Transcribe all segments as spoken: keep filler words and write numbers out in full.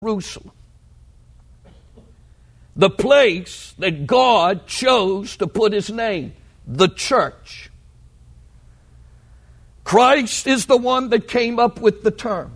Jerusalem, the place that God chose to put His name, the church. Christ is the one that came up with the term.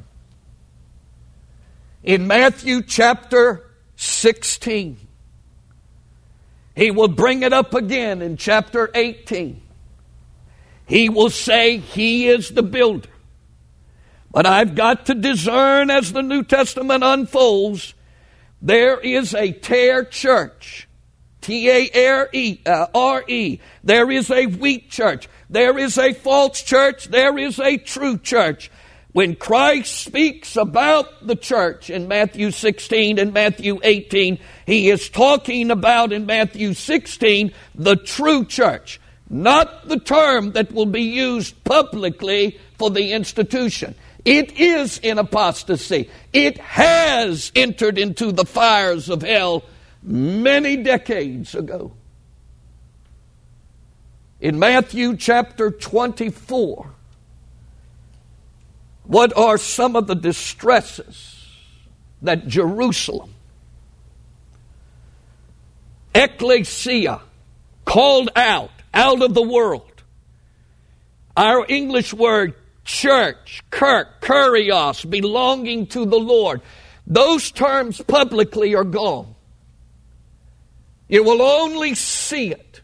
In Matthew chapter sixteen, He will bring it up again in chapter eighteen. He will say He is the builder. But I've got to discern as the New Testament unfolds, there is a tare church, T A R E, uh, R E. There is a wheat church. There is a false church. There is a true church. When Christ speaks about the church in Matthew sixteen and Matthew eighteen, He is talking about in Matthew sixteen the true church, not the term that will be used publicly for the institution. It is in apostasy. It has entered into the fires of hell many decades ago. In Matthew chapter twenty-four, what are some of the distresses that Jerusalem, ecclesia, called out, out of the world? Our English word church, kirk, kurios, belonging to the Lord. Those terms publicly are gone. You will only see it.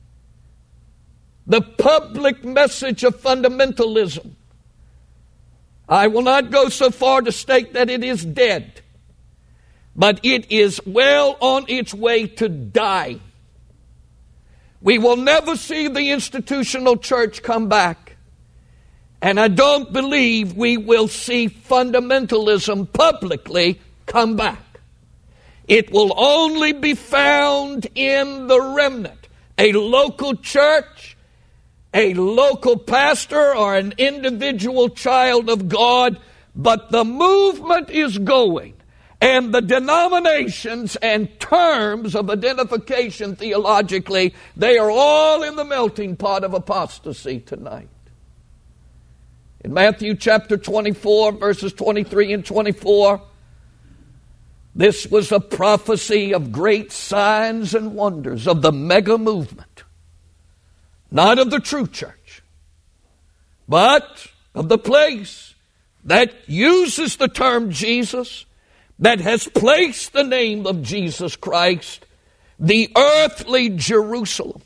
The public message of fundamentalism. I will not go so far to state that it is dead, but it is well on its way to die. We will never see the institutional church come back. And I don't believe we will see fundamentalism publicly come back. It will only be found in the remnant. A local church, a local pastor, or an individual child of God. But the movement is going. And the denominations and terms of identification theologically, they are all in the melting pot of apostasy tonight. In Matthew chapter twenty-four, verses twenty-three and twenty-four, this was a prophecy of great signs and wonders, of the mega movement. Not of the true church, but of the place that uses the term Jesus, that has placed the name of Jesus Christ, the earthly Jerusalem.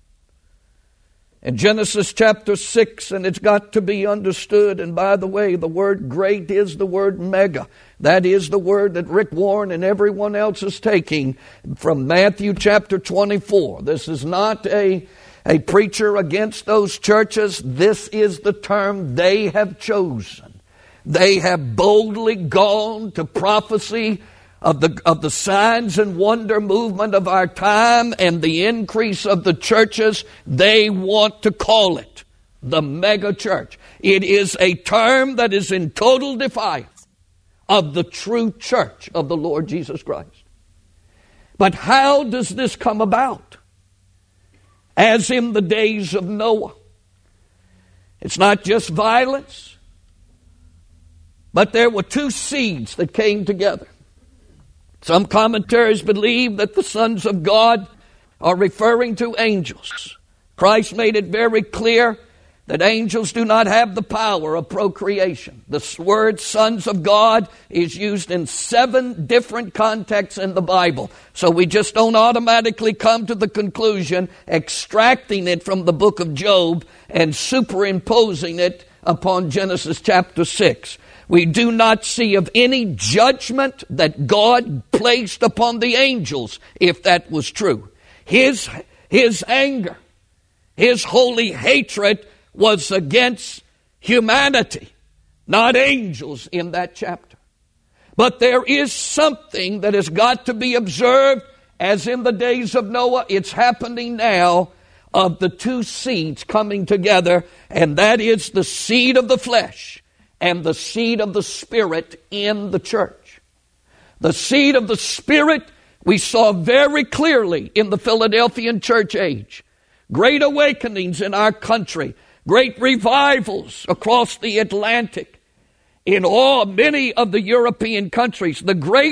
In Genesis chapter six, and it's got to be understood, and by the way, the word great is the word mega. That is the word that Rick Warren and everyone else is taking from Matthew chapter twenty-four. This is not a, a preacher against those churches. This is the term they have chosen. They have boldly gone to prophecy of the of the signs and wonder movement of our time and the increase of the churches. They want to call it the mega church. It is a term that is in total defiance of the true church of the Lord Jesus Christ. But how does this come about? As in the days of Noah. It's not just violence, but there were two seeds that came together. Some commentaries believe that the sons of God are referring to angels. Christ made it very clear that angels do not have the power of procreation. The word sons of God is used in seven different contexts in the Bible. So we just don't automatically come to the conclusion, extracting it from the book of Job and superimposing it upon Genesis chapter six. We do not see of any judgment that God placed upon the angels, if that was true. His, his anger, His holy hatred was against humanity, not angels in that chapter. But there is something that has got to be observed, as in the days of Noah, it's happening now, of the two seeds coming together, and that is the seed of the flesh and the seed of the Spirit in the church. The seed of the Spirit we saw very clearly in the Philadelphian church age. Great awakenings in our country. Great revivals across the Atlantic. In all many of the European countries, the great